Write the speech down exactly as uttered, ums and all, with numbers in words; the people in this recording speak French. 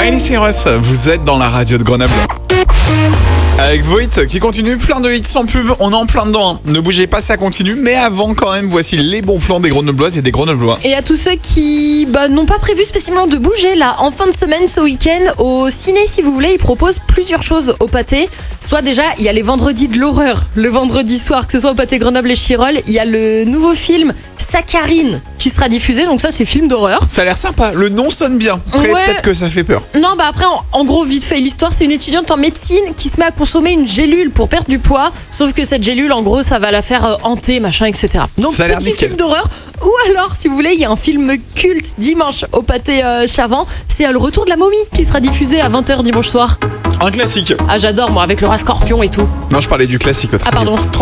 Miley Cyrus, vous êtes dans la radio de Grenoble. Avec Voit qui continue, plein de hits sans pub, on est en plein dedans, hein. Ne bougez pas, ça continue, mais avant quand même, voici les bons plans des Grenobloises et des Grenoblois. Et à tous ceux qui bah, n'ont pas prévu spécialement de bouger là, en fin de semaine, ce week-end, au ciné si vous voulez, ils proposent plusieurs choses au pâté. Soit déjà, il y a les vendredis de l'horreur, le vendredi soir, que ce soit au pâté Grenoble et Chirol, il y a le nouveau film Saccharine qui sera diffusé, donc ça c'est film d'horreur. Ça a l'air sympa, le nom sonne bien, après Ouais. peut-être que ça fait peur. Non bah après en, en gros vite fait l'histoire, c'est une étudiante en médecine qui se met à consommer une gélule pour perdre du poids, sauf que cette gélule en gros ça va la faire euh, hanter machin etc. Donc Ça a l'air petit nickel. film d'horreur. Ou alors si vous voulez il y a un film culte dimanche au pâté euh, Chavant, c'est euh, le retour de la momie qui sera diffusé à vingt heures dimanche soir. Un classique. Ah j'adore moi avec le roi scorpion et tout. Non, je parlais du classique. Autre Ah pardon. Trop